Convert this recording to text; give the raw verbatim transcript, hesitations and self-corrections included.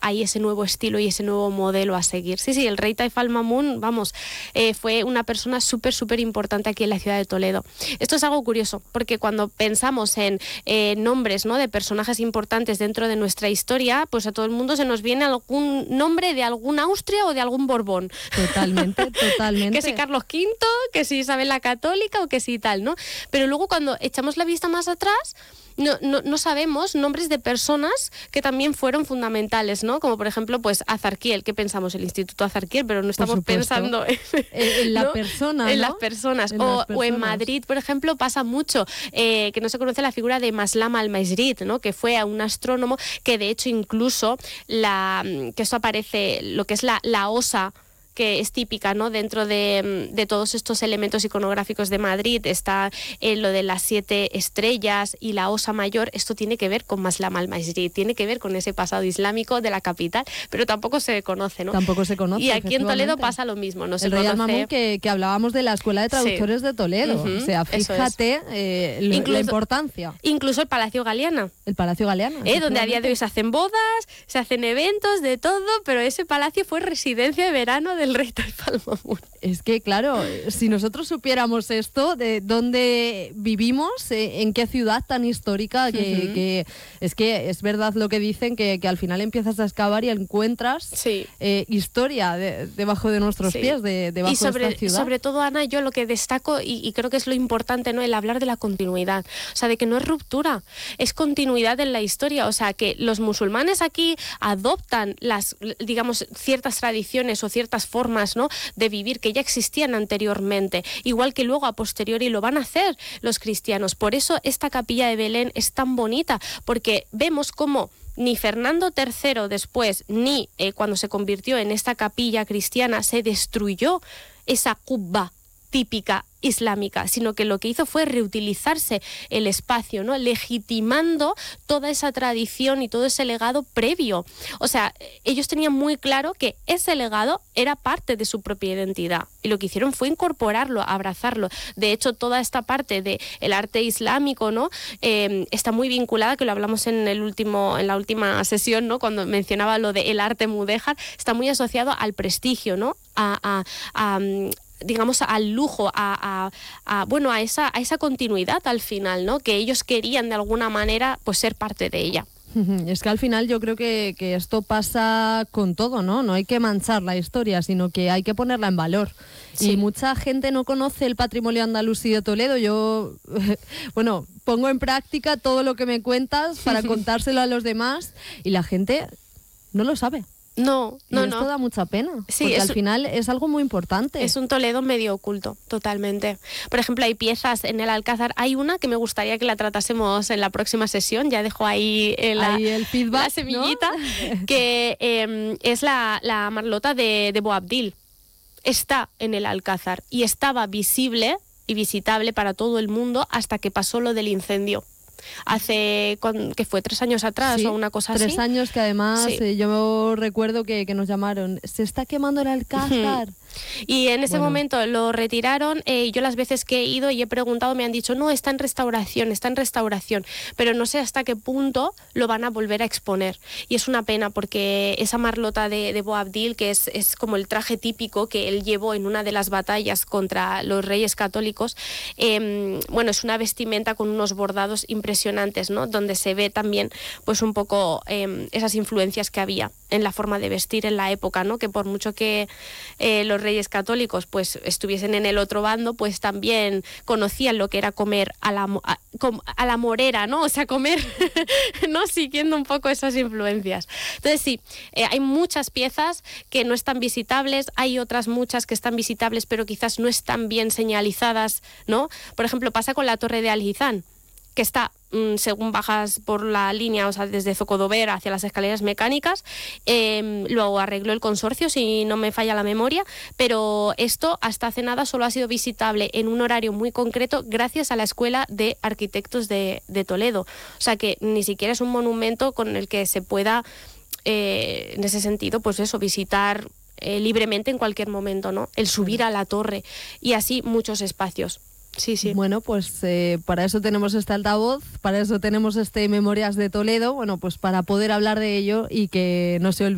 ahí ese nuevo estilo y ese nuevo modelo a seguir. Sí, sí, el rey Taif al-Mamun, vamos, eh, fue una persona súper, súper importante aquí en la ciudad de Toledo. Esto es algo curioso, porque cuando pensamos en eh, nombres, ¿no?, de personajes importantes dentro de nuestra historia, pues a todo el mundo se nos viene algún nombre de algún Austria o de algún Borbón. Totalmente, totalmente. Que si Carlos quinto, que si Isabel la Católica o que si tal, ¿no? Pero luego cuando echamos la vista más atrás, No, no, no sabemos nombres de personas que también fueron fundamentales, ¿no? Como por ejemplo, pues Azarquiel, ¿qué pensamos? El Instituto Azarquiel, pero no estamos pensando en, en la ¿no? persona, en ¿no? las personas. En o, las personas. o en Madrid, por ejemplo, pasa mucho eh, que no se conoce la figura de Maslam al-Majrid, ¿no? Que fue un astrónomo que de hecho incluso la que esto aparece, lo que es la, la osa, que es típica, ¿no?, dentro de, de todos estos elementos iconográficos de Madrid, está eh, lo de las siete estrellas y la osa mayor. Esto tiene que ver con Maslam al-Majrid, tiene que ver con ese pasado islámico de la capital, pero tampoco se conoce, ¿no? Tampoco se conoce. Y aquí en Toledo pasa lo mismo, no se el Rey conoce. al-Mamun, que, que hablábamos de la Escuela de Traductores sí. de Toledo. Uh-huh. O sea, fíjate eh, lo, incluso, la importancia. Incluso el Palacio Galeana. El Palacio Galeana. Eh, donde a día de hoy se hacen bodas, se hacen eventos, de todo, pero ese palacio fue residencia de verano del rey Taif al-Mamun. Es que, claro, si nosotros supiéramos esto, de dónde vivimos, eh, en qué ciudad tan histórica, que, uh-huh. que es que es verdad lo que dicen, que, que al final empiezas a excavar y encuentras sí. eh, historia de, debajo de nuestros sí. pies, de, debajo y sobre, de esta ciudad. Sobre todo, Ana, yo lo que destaco, y, y creo que es lo importante, ¿no?, el hablar de la continuidad. O sea, de que no es ruptura, es continuidad en la historia. O sea, que los musulmanes aquí adoptan las, digamos, ciertas tradiciones o ciertas formas, ¿no?, de vivir que ya existían anteriormente, igual que luego a posteriori lo van a hacer los cristianos. Por eso esta capilla de Belén es tan bonita, porque vemos cómo ni Fernando tercero después, ni eh, cuando se convirtió en esta capilla cristiana, se destruyó esa qubba típica islámica, sino que lo que hizo fue reutilizarse el espacio, ¿no?, legitimando toda esa tradición y todo ese legado previo. O sea, ellos tenían muy claro que ese legado era parte de su propia identidad y lo que hicieron fue incorporarlo, abrazarlo. De hecho, toda esta parte del arte islámico, ¿no?, eh, está muy vinculada, que lo hablamos en el último, en la última sesión, ¿no?, cuando mencionaba lo del arte mudéjar, está muy asociado al prestigio, ¿no?, a, a, a digamos, al lujo, a, a, a bueno, a esa, a esa continuidad al final, ¿no?, que ellos querían de alguna manera pues ser parte de ella. Es que al final yo creo que, que esto pasa con todo, ¿no? No hay que manchar la historia, sino que hay que ponerla en valor. Sí. Y mucha gente no conoce el patrimonio andalusí de Toledo. Yo, bueno, pongo en práctica todo lo que me cuentas para contárselo a los demás y la gente no lo sabe. No, no, y esto no. da mucha pena, sí, porque es, al final es algo muy importante. Es un Toledo medio oculto, totalmente. Por ejemplo, hay piezas en el Alcázar. Hay una que me gustaría que la tratásemos en la próxima sesión. Ya dejo ahí, eh, la, ahí el feedback, la semillita, ¿no? que eh, es la, la Marlota de, de Boabdil. Está en el Alcázar y estaba visible y visitable para todo el mundo hasta que pasó lo del incendio. Hace, que fue tres años atrás, sí, o una cosa tres así. Tres años que además sí. eh, yo recuerdo que, que nos llamaron, se está quemando el Alcázar. Y en ese bueno. momento lo retiraron. Eh, yo las veces que he ido y he preguntado me han dicho, no, está en restauración, está en restauración, pero no sé hasta qué punto lo van a volver a exponer. Y es una pena porque esa Marlota de, de Boabdil, que es, es como el traje típico que él llevó en una de las batallas contra los reyes católicos, eh, bueno, es una vestimenta con unos bordados impresionantes, ¿no?, donde se ve también pues un poco eh, esas influencias que había en la forma de vestir en la época, ¿no?, que por mucho que eh, los reyes católicos pues estuviesen en el otro bando, pues también conocían lo que era comer a la, a, a la morera, ¿no? O sea, comer, ¿no?, siguiendo un poco esas influencias. Entonces sí, eh, hay muchas piezas que no están visitables, hay otras muchas que están visitables pero quizás no están bien señalizadas, ¿no? Por ejemplo, pasa con la Torre de Alhizán, que está, mmm, según bajas por la línea, o sea, desde Zocodover hacia las escaleras mecánicas, eh, lo arregló el consorcio, si no me falla la memoria, pero esto hasta hace nada solo ha sido visitable en un horario muy concreto gracias a la Escuela de Arquitectos de, de Toledo. O sea que ni siquiera es un monumento con el que se pueda, eh, en ese sentido, pues eso, visitar eh, libremente en cualquier momento, ¿no? El subir a la torre y así muchos espacios. Sí, sí. Bueno, pues eh, para eso tenemos este altavoz, para eso tenemos este Memorias de Toledo, bueno, pues para poder hablar de ello y que no se olvide